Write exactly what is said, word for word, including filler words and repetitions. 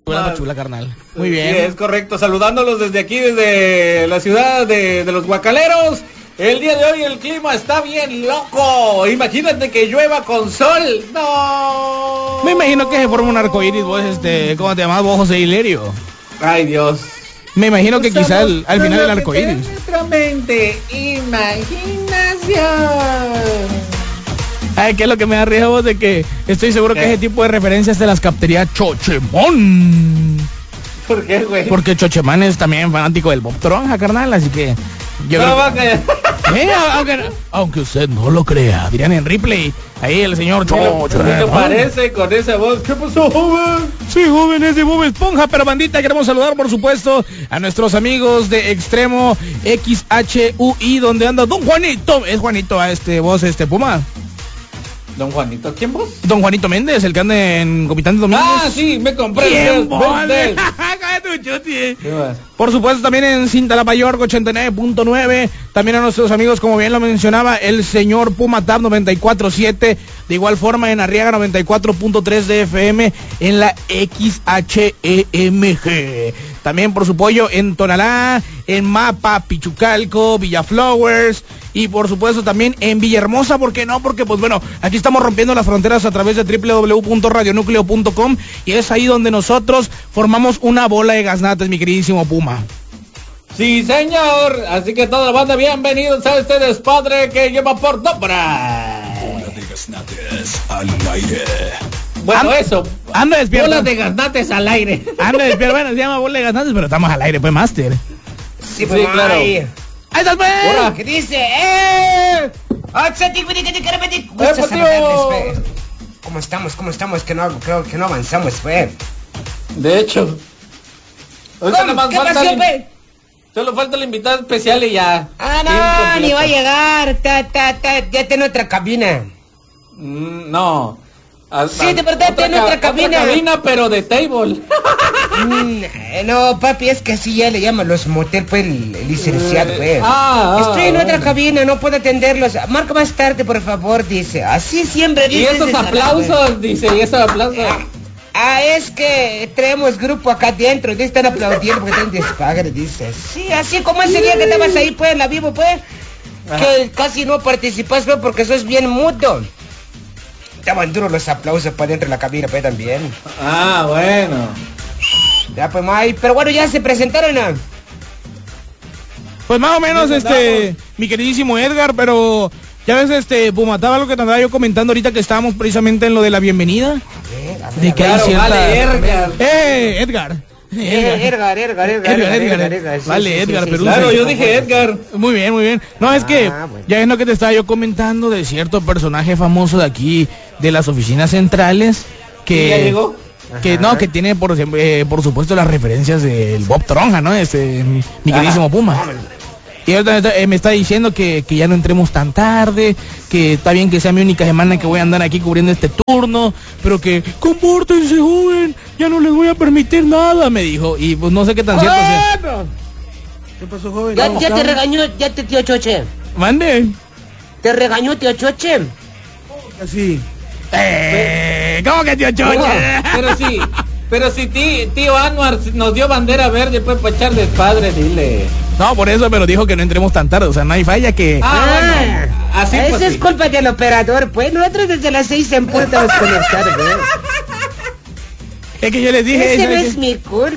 La chula, carnal. Muy bien. Sí, es correcto. Saludándolos desde aquí, desde la ciudad de, de los Guacaleros. El día de hoy el clima está bien loco. Imagínate que llueva con sol. No. Me imagino que se forma un arcoíris, vos, este, ¿cómo te llamas vos, José Hilerio? Ay, Dios. Me imagino que quizá al, al final el arcoíris. Nuestra mente, imaginación. Ay, ¿qué es lo que me da risa vos? De que estoy seguro ¿Qué? que ese tipo de referencias te las captaría Chochemón. ¿Por qué, güey? Porque Chochemán es también fanático del Bob Tronja, carnal, así que... Yo no, creo que... eh, aunque, aunque usted no lo crea, dirían en replay, ahí el señor Chochemón. ¿Qué te parece con esa voz? ¿Qué pasó, joven? Sí, joven, es de Bob Esponja, pero bandita, queremos saludar, por supuesto, a nuestros amigos de Extremo X H U I, donde anda Don Juanito. Es Juanito, a este, vos, este, Puma. Don Juanito, ¿quién vos? Don Juanito Méndez, el que anda en Comitán de Domínguez. Ah, sí, me compré. Bien, por supuesto, también en Cintalapa York ochenta y nueve punto nueve. También a nuestros amigos, como bien lo mencionaba, el señor Puma Tab noventa y cuatro punto siete. De igual forma en Arriaga noventa y cuatro punto tres de F M en la X H E M G. También por su pollo en Tonalá, en Mapa, Pichucalco, Villaflowers y por supuesto también en Villahermosa. ¿Por qué no? Porque pues bueno, aquí estamos rompiendo las fronteras a través de doble u doble u doble u punto radio núcleo punto com y es ahí donde nosotros formamos una bola de gaznates, mi queridísimo Puma. Sí, señor. Así que toda la banda, bienvenidos a este despadre que lleva por nombre Bola de gaznates al aire. Bueno, anda, eso. Anda despierto. Bola de gaznates al aire. Anda despierto. Bueno, se llama bola de gaznates, pero estamos al aire, pues, Master. Sí, pues, sí, claro. Ahí está, pues. Hola. ¿Qué dice? ¡Eh! ¿Cómo estamos? ¿Cómo estamos? Que no, creo que no avanzamos, pues. De hecho. ¿Qué pasó, pues? Solo falta el invitado especial y ya. Ah, no, ni va a llegar. Ta, ta, ta, ya tiene otra cabina. Mm, no. A, sí, de verdad tiene otra cabina. Otra cabina, pero de table. mm, no, papi, es que así ya le llaman los motel, pues, el, el licenciado, pues. Ah, Estoy ah, en bueno. otra cabina, no puedo atenderlos. Marca más tarde, por favor, dice. Así siempre dice. Y esos aplausos, dice, y esos aplausos. Ah, es que traemos grupo acá adentro, dice, están aplaudiendo porque están desfagre, dice. Sí, así como ese día que estabas ahí, pues, en la vivo, pues, ajá, que casi no participas, pues, porque sos bien mudo. Estaban duros los aplausos para dentro de la cabina, pues, también. Ah, bueno. Ya, pues, May, pero bueno, ya se presentaron, ¿no? Pues más o menos, este, mi queridísimo Edgar, pero... Ya ves, este, Pumataba, lo que te andaba yo comentando ahorita que estábamos precisamente en lo de la bienvenida. A ver, a ver, de que claro, hay cierta... vale, Edgar. ¡Eh, Edgar! Edgar, Edgar, Edgar, Edgar, Edgar, Edgar, Edgar, sí, vale, sí, Edgar, sí, pero... sí, Claro, sí, yo sí, dije Edgar. Muy bien, muy bien. No, es que, Ah, bueno. ya es lo que te estaba yo comentando de cierto personaje famoso de aquí, de las oficinas centrales, que... ¿Ya llegó? Que Ajá. no, que tiene por, eh, por supuesto las referencias del Bob Tronja, ¿no? Este, mi, mi queridísimo Puma. Y ahorita eh, me está diciendo que, que ya no entremos tan tarde, que está bien que sea mi única semana que voy a andar aquí cubriendo este turno, pero que compórtense, joven, ya no les voy a permitir nada, me dijo. Y pues no sé qué tan cierto sea. ¿Qué pasó, joven? Ya, ya te regañó, ya te tío Choche. Mande. ¿Te regañó tío Choche? Así. Eh, ¿Cómo que tío Choche? No, pero sí, pero si tío, tío Anwar nos dio bandera verde, pues para echar despadre, dile. No, por eso, pero dijo que no entremos tan tarde, o sea, no hay falla que... Ah, bueno, así Eso pues es sí. culpa del operador, pues. Nosotros desde las seis en punto nos conectamos, ¿eh? Es que yo les dije... Ese no ¿sabes es qué? mi culpa.